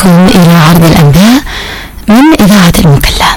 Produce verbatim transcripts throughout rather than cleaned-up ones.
بكم إلى عرض الأنباء من إذاعة المكلا.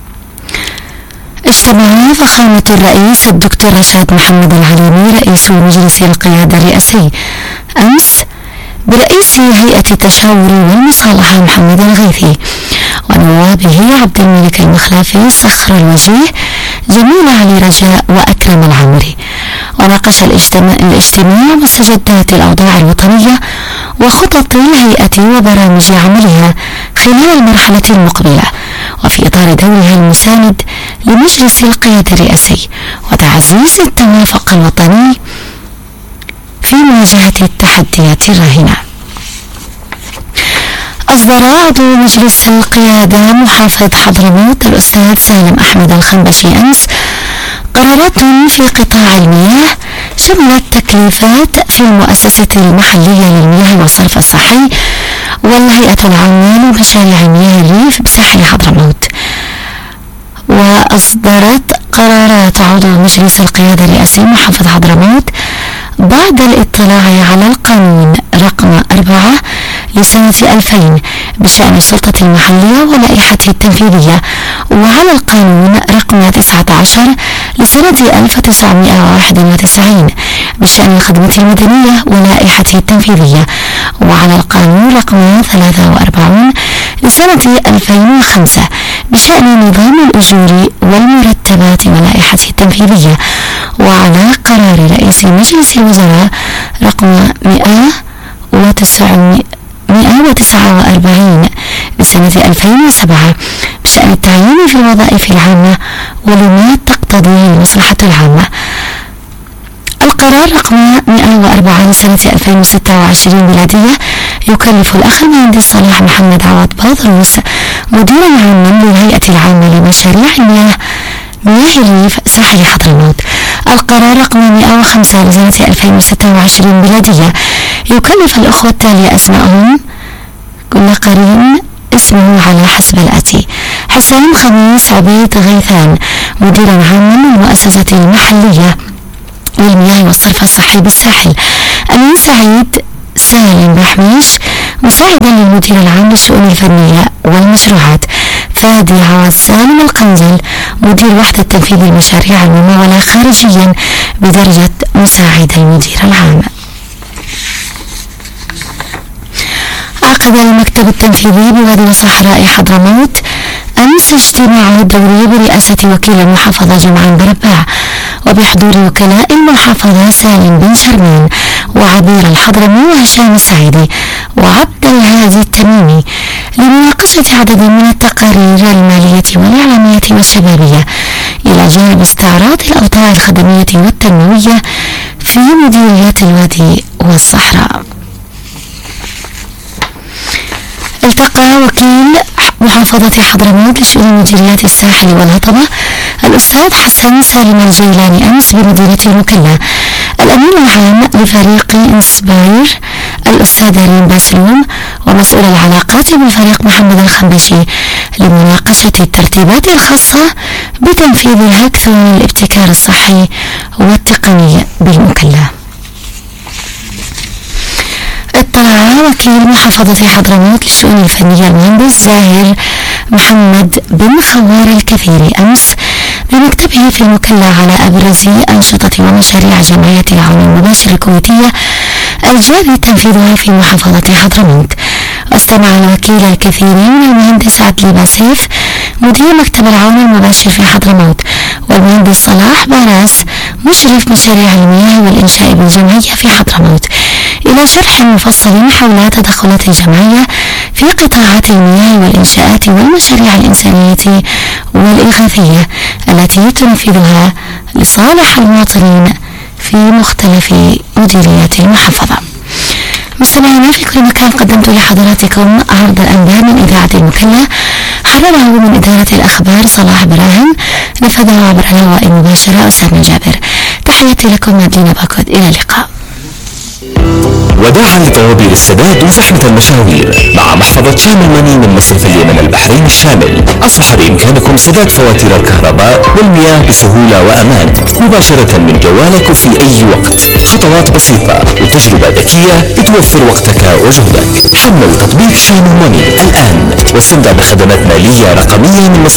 اجتمع فخامة الرئيس الدكتور رشاد محمد العليمي رئيس مجلس القيادة الرئاسي أمس برئيس هيئة التشاور والمصالحة محمد الغيثي ونوابه عبد الملك المخلافي صخر الوجيه جميل علي رجاء وأكرم العمري. وناقش الاجتماع, الاجتماع مستجدات الأوضاع الوطنية وخطط الهيئة وبرامج عملها خلال المرحلة المقبلة وفي إطار دورها المساند لمجلس القيادة الرئاسي وتعزيز التوافق الوطني في مواجهة التحديات الراهنة. أصدر عضو مجلس القيادة محافظ حضرموت الأستاذ سالم أحمد الخنبشي أمس قرارات في قطاع المياه شملت تكليفات في المؤسسة المحلية للمياه والصرف الصحي والهيئة العامة لمشاريع مياه الريف بساحل حضرموت. وأصدرت قرارات عضو مجلس القيادة الرئاسي محافظ حضرموت بعد الاطلاع على القانون رقم أربعة لسنة ألفين بشأن السلطة المحلية ولائحته التنفيذية وعلى القانون رقم تسعة عشر لسنة ألف وتسعمائة وواحد وتسعين بشأن الخدمة المدنية ولائحته التنفيذية وعلى القانون رقم ثلاثة وأربعين لسنة ألفين وخمسة بشأن نظام الأجور والمرتبات ولائحته التنفيذية وعلى قرار رئيس مجلس الوزراء رقم مئة وتسعة وأربعين لسنة ألفين وسبعة بشأن التعيين في الوظائف العامة ولما تقتضيه المصلحة العامة. القرار رقم مئة وأربعة لسنة ألفين وستة وعشرين ميلادية يكلف الأخ المهندس صلاح محمد عوض باضروس مديرا عاما للهيئة العامة لمشاريع المياه مياه الريف ساحل حضرموت. القرار رقم مئة وخمسة لسنة ألفين وستة وعشرين ميلادية يكلف الأخوة التالي أسمائهم كل قرين اسمه على حسب الآتي: حسام خميس عبيد غيثان مديرا عاما للمؤسسة المحلية للمياه والصرف الصحي بالساحل. أمين سعيد سالم بحميش مساعدا للمدير العام للشؤون الفنية والمشروعات. فادي عوض سالم القنزل مدير وحدة تنفيذ المشاريع الممولة خارجيا بدرجة مساعد المدير العام. عقد المكتب التنفيذي بوادي صحراء حضرموت أمس اجتماعه الدوري برئاسة وكيل المحافظة جمعان برباع وبحضور وكلاء المحافظة سالم بن شرمان وعبير الحضرمي وهشام السعيدي وعبد الهادي التميمي لمناقشة عدد من التقارير المالية والإعلامية والشبابية إلى جانب استعراض الأوضاع الخدمية والتنموية في مديريات الوادي والصحراء. التقى وكيل محافظة حضرموت لشؤون مديريات الساحل والهضبة الأستاذ حسن سالم الجيلاني أمس بمدينة المكلا الأمين العام لفريق إنسباير الأستاذ ريم باسلوم ومسؤول العلاقات بالفريق محمد الخنبشي لمناقشة الترتيبات الخاصة بتنفيذ هاكاثون الابتكار الصحي والتقني بالمكلا. اطلع وكيل محافظة حضرموت للشؤون الفنية المهندس زاهر محمد بن خوار الكثيري أمس بمكتبه في المكلا على أبرز أنشطة ومشاريع جمعية العون المباشر الكويتية الجاري تنفيذها في محافظة حضرموت. واستمع الوكيل الكثير من المهندس عدلي باسيف مدير مكتب العون المباشر في حضرموت والمهندس صلاح باراس مشرف مشاريع المياه والإنشاء بالجمعية في حضرموت إلى شرح مفصل حول تدخلات الجمعية في قطاعات المياه والإنشاءات والمشاريع الإنسانية والإغاثية التي تنفذها لصالح المواطنين في مختلف مديريات المحافظة. مستمعينا في كل مكان، قدمت لحضراتكم عرض الأنباء من إذاعة المكلا، حرره من إدارة الأخبار صلاح براهيم، نفذه عبر الهواء مباشرة أسامة جابر. تحياتي لكم مدينة باكود، إلى اللقاء. وداعا لطوابير السداد وزحمة المشاوير، مع محفظة شامل ماني من مصرف اليمن البحرين الشامل أصبح بإمكانكم سداد فواتير الكهرباء والمياه بسهولة وأمان مباشرة من جوالك وفي أي وقت. خطوات بسيطة وتجربة ذكية بتوفر وقتك وجهدك. حمل تطبيق شامل ماني الآن واستمتع بخدمات مالية رقمية من مصرف